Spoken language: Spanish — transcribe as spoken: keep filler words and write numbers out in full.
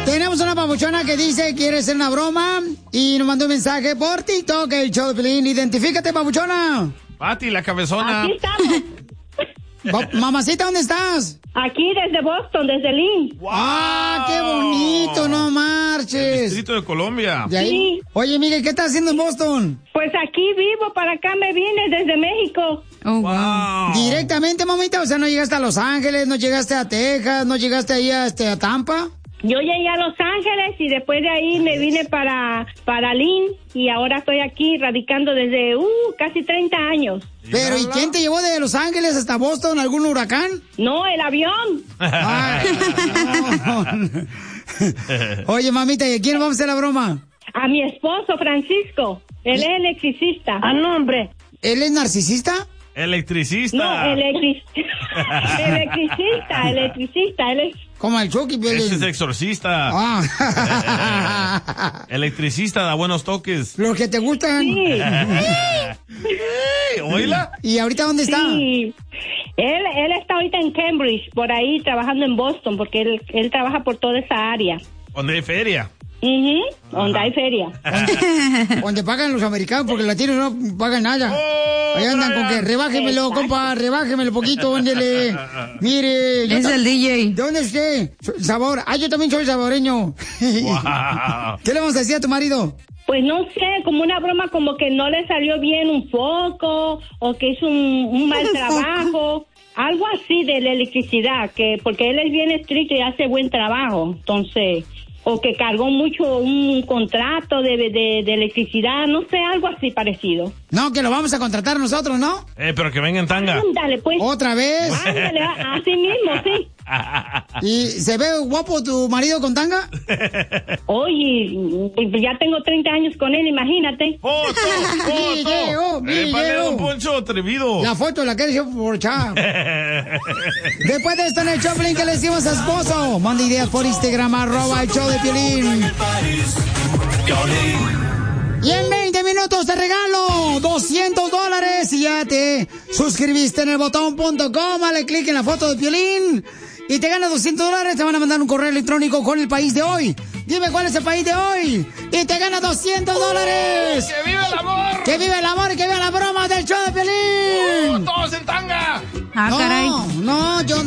Tenemos una papuchona que dice que quiere hacer una broma y nos mandó un mensaje por TikTok, el show de Piolín. Identifícate, papuchona. Pati, la cabezona. Aquí estamos. Mamacita, ¿dónde estás? Aquí desde Boston, desde Lynn. Wow. ¡Ah, qué bonito! ¡No marches! El distrito de Colombia. ¿De ahí? Sí. Oye, Miguel, ¿qué estás haciendo en Boston? Pues aquí vivo, para acá me vine desde México. Oh, wow. Wow. ¿Directamente, mamita? O sea, ¿no llegaste a Los Ángeles, no llegaste a Texas, no llegaste ahí a, este, a Tampa? Yo llegué a Los Ángeles y después de ahí me vine para, para Lynn y ahora estoy aquí radicando desde uh, casi treinta años. Pero, ¿y quién te llevó de Los Ángeles hasta Boston? ¿Algún huracán? No, el avión. Ay, no. Oye, mamita, ¿y a quién vamos a hacer la broma? A mi esposo, Francisco. Él es electricista. ¿A nombre? ¿Él es narcisista? Electricista. No, electric... electricista, electricista. Él es... Como el Chucky. Ese es exorcista. Ah. Electricista, da buenos toques. Los que te gustan. Sí. Hey, ¿oíla? ¿Y ahorita dónde está? Sí. Él, él está ahorita en Cambridge, por ahí trabajando en Boston, porque él, él trabaja por toda esa área. ¿Dónde hay feria? Mhm, donde hay feria. Donde pagan los americanos, porque los latinos no pagan nada. Oh, Ahí andan con que rebájemelo, Exacto. compa, rebájemelo poquito, óndele. Mire. yo Es ta- el D J. ¿De dónde es usted? So- Sabor. Ah, yo también soy saboreño. Wow. ¿Qué le vamos a decir a tu marido? Pues no sé, como una broma, como que no le salió bien un foco, o que hizo un, un mal trabajo, algo así de la electricidad, que porque él es bien estricto y hace buen trabajo, entonces, o que cargó mucho un contrato de, de, de electricidad, no sé, algo así parecido. No, que lo vamos a contratar nosotros, ¿no? Eh, pero que venga en tanga. Ándale, pues. ¿Otra vez? Ándale, a- así mismo, sí. ¿Y se ve guapo tu marido con tanga? Oye, ya tengo treinta años con él, imagínate. ¡Foto! Video, ¡Foto! video. ¡Épale, don Poncho, atrevido! La foto la quiere yo por chat. Después de esto en el Choplin, ¿qué le decimos a esposo? Manda ideas por Instagram, arroba el show de Piolín. Y en veinte minutos te regalo doscientos dólares y ya te suscribiste en el botón punto com, dale clic en la foto de Piolín y te ganas doscientos dólares, te van a mandar un correo electrónico con el país de hoy. Dime cuál es el país de hoy y te ganas doscientos dólares. ¡Que viva el amor! ¡Que vive el amor y que viva la broma del show de Piolín! ¡Uh, todos en tanga! Ah, no, caray. no, yo